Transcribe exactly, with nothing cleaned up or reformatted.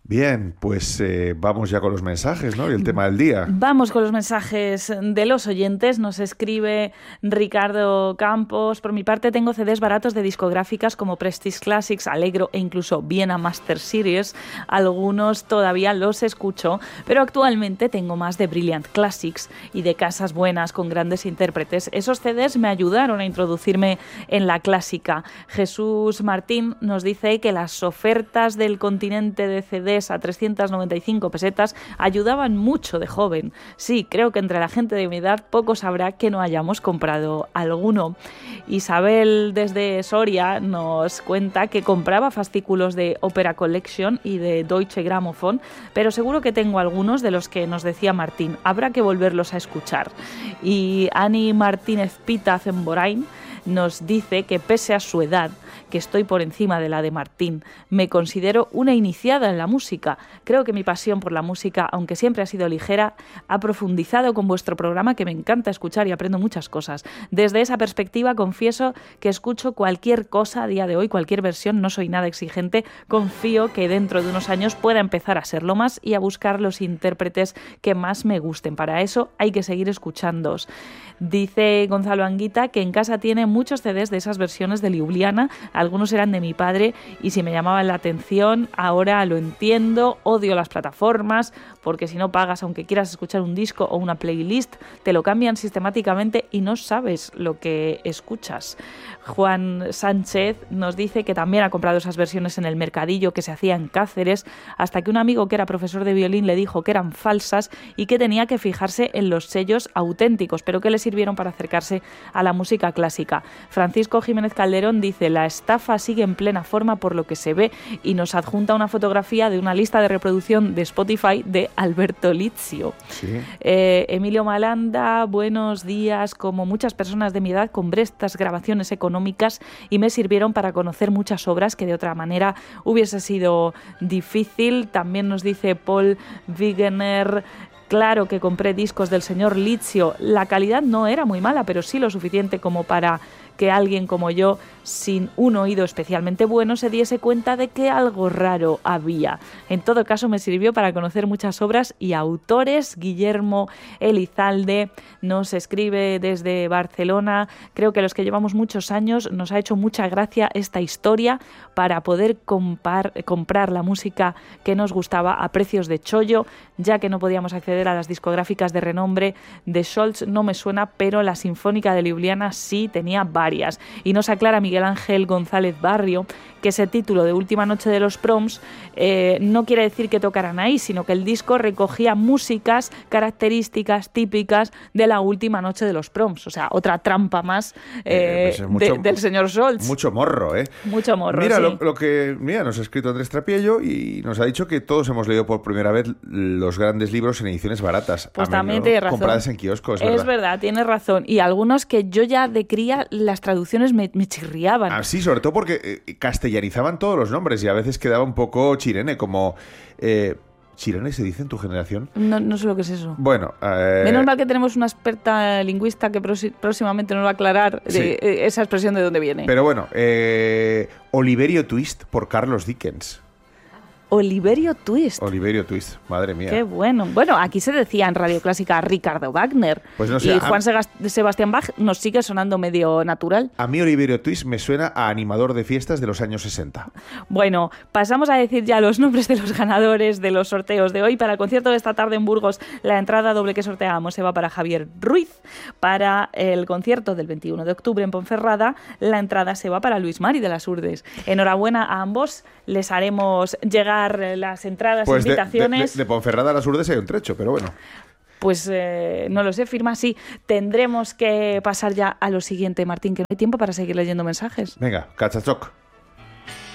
Bien, pues eh, vamos ya con los mensajes, ¿no? Y el tema del día. Vamos con los mensajes de los oyentes. Nos escribe Ricardo Campos. Por mi parte, tengo C Ds baratos de discográficas como Prestige Classics, Allegro e incluso Viena Master Series. Algunos todavía los escucho, pero actualmente tengo más de Brilliant Classics y de casas buenas con grandes intérpretes. Esos C Ds me ayudaron a introducirme en la clásica. Jesús Martín nos dice que las ofertas del continente de C Ds a trescientas noventa y cinco pesetas ayudaban mucho de joven. Sí, creo que entre la gente de mi edad poco sabrá que no hayamos comprado alguno. Isabel desde Soria nos cuenta que compraba fascículos de Opera Collection y de Deutsche Grammophon, pero seguro que tengo algunos de los que nos decía Martín. Habrá que volverlos a escuchar. Y Ani Martínez Pita Zemborain nos dice que pese a su edad, que estoy por encima de la de Martín, me considero una iniciada en la música. Creo que mi pasión por la música, aunque siempre ha sido ligera, ha profundizado con vuestro programa, que me encanta escuchar y aprendo muchas cosas. Desde esa perspectiva confieso que escucho cualquier cosa a día de hoy, cualquier versión, no soy nada exigente, confío que dentro de unos años pueda empezar a serlo más y a buscar los intérpretes que más me gusten. Para eso hay que seguir escuchándoos. Dice Gonzalo Anguita que en casa tiene muchos C Ds de esas versiones de Ljubljana, algunos eran de mi padre y si me llamaban la atención, ahora lo entiendo, odio las plataformas, porque si no pagas, aunque quieras escuchar un disco o una playlist, te lo cambian sistemáticamente y no sabes lo que escuchas. Juan Sánchez nos dice que también ha comprado esas versiones en el mercadillo que se hacía en Cáceres, hasta que un amigo que era profesor de violín le dijo que eran falsas y que tenía que fijarse en los sellos auténticos, pero que le sirvieron para acercarse a la música clásica. Francisco Jiménez Calderón dice: la estafa sigue en plena forma por lo que se ve, y nos adjunta una fotografía de una lista de reproducción de Spotify de Alberto Lizio. Sí. Eh, Emilio Malanda, buenos días. Como muchas personas de mi edad, compré estas grabaciones económicas y me sirvieron para conocer muchas obras que de otra manera hubiese sido difícil. También nos dice Paul Wegener: claro que compré discos del señor Lizio. La calidad no era muy mala, pero sí lo suficiente como para que alguien como yo, sin un oído especialmente bueno, se diese cuenta de que algo raro había. En todo caso, me sirvió para conocer muchas obras y autores. Guillermo Elizalde nos escribe desde Barcelona: creo que los que llevamos muchos años nos ha hecho mucha gracia esta historia para poder compar, comprar la música que nos gustaba a precios de chollo, ya que no podíamos acceder a las discográficas de renombre. De Scholz no me suena, pero la Sinfónica de Ljubljana sí tenía varias. Y nos aclara Miguel Ángel González Barrio que ese título de Última Noche de los Proms eh, no quiere decir que tocaran ahí, sino que el disco recogía músicas características típicas de la Última Noche de los Proms. O sea, otra trampa más eh, eh, pues mucho, de, del señor Scholz. Mucho morro, ¿eh? Mucho morro, Mira, sí. lo, lo que mira, nos ha escrito Andrés Trapiello y nos ha dicho que todos hemos leído por primera vez los grandes libros en ediciones baratas. Pues también tienes razón. Compradas en kioscos, es verdad. Es verdad, tienes razón. Y algunos que yo ya de cría, las traducciones me, me chirriaban. Ah, sí, sobre todo porque eh, castellanizaban todos los nombres y a veces quedaba un poco chirene, como... Eh, ¿Chirene se dice en tu generación? No, no sé lo que es eso. Bueno... Eh... Menos mal que tenemos una experta lingüista que próximamente nos va a aclarar de, sí. eh, esa expresión de dónde viene. Pero bueno, eh, Oliverio Twist por Carlos Dickens. Oliverio Twist. Oliverio Twist, madre mía. Qué bueno. Bueno, aquí se decía en Radio Clásica Ricardo Wagner. Pues no sé, y Juan a... Sebastián Bach nos sigue sonando medio natural. A mí Oliverio Twist me suena a animador de fiestas de los años sesenta. Bueno, pasamos a decir ya los nombres de los ganadores de los sorteos de hoy. Para el concierto de esta tarde en Burgos, la entrada doble que sorteamos se va para Javier Ruiz. Para el concierto del veintiuno de octubre en Ponferrada, la entrada se va para Luis Mari de las Urdes. Enhorabuena a ambos. Les haremos llegar las entradas, pues invitaciones. De, de, de Ponferrada a las Urdes hay un trecho, pero bueno. Pues eh, no lo sé, firma sí. Tendremos que pasar ya a lo siguiente, Martín, que no hay tiempo para seguir leyendo mensajes. Venga, cachachoc.